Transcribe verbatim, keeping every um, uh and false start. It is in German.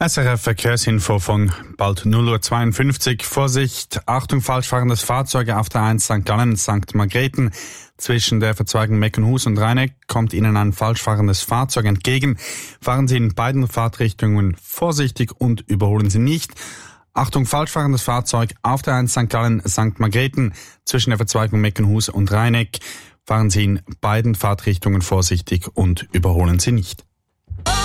S R F Verkehrsinfo von bald null Uhr zweiundfünfzig. Vorsicht, Achtung, falschfahrendes Fahrzeug auf der eins Sankt Gallen Sankt Margrethen. Zwischen der Verzweigung Meckenhus und Rheineck kommt Ihnen ein falschfahrendes Fahrzeug entgegen. Fahren Sie in beiden Fahrtrichtungen vorsichtig und überholen Sie nicht. Achtung, falschfahrendes Fahrzeug auf der eins Sankt Gallen Sankt Margrethen. Zwischen der Verzweigung Meckenhus und Rheineck fahren Sie in beiden Fahrtrichtungen vorsichtig und überholen Sie nicht.